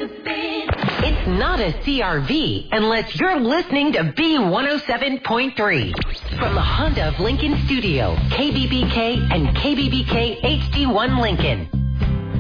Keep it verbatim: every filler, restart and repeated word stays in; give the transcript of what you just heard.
It's not a C R V unless you're listening to B one oh seven point three. From the Honda of Lincoln studio, K B B K and K B B K H D one Lincoln.